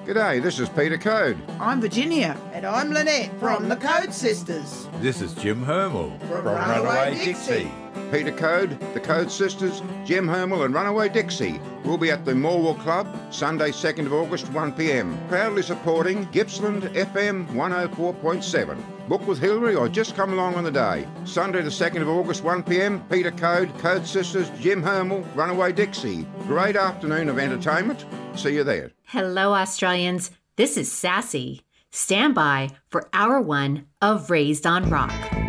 G'day, this is Peter Code. I'm Virginia. And I'm Lynette from the Code Sisters. This is Jim Hermel from Runaway Dixie. Peter Code, the Code Sisters, Jim Hermel and Runaway Dixie will be at the Morwell Club Sunday 2nd of August 1pm, proudly supporting Gippsland FM 104.7. Book with Hillary or just come along on the day. Sunday the 2nd of August 1pm, Peter Code, Code Sisters, Jim Hermel, Runaway Dixie. Great afternoon of entertainment. See you there. Hello, Australians. This is Sassy. Stand by for hour one of Raised on Rock.